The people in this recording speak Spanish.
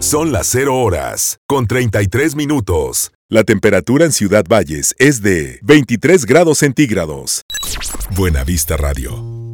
Son las 0 horas, con 33 minutos. La temperatura en Ciudad Valles es de 23 grados centígrados. Buena Vista Radio.